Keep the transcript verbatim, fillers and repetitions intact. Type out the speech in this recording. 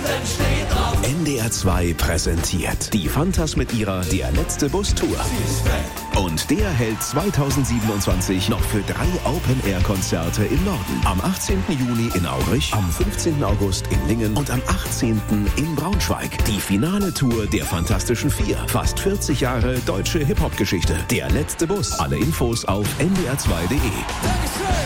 N D R zwei präsentiert die Fantas mit ihrer Der letzte Bus-Tour. Und der hält zweitausendsiebenundzwanzig noch für drei Open-Air-Konzerte im Norden. Am achtzehnten Juni in Aurich, am fünfzehnten August in Lingen und am achtzehnten in Braunschweig. Die finale Tour der Fantastischen Vier. Fast vierzig Jahre deutsche Hip-Hop-Geschichte. Der letzte Bus. Alle Infos auf n d r zwei punkt d e.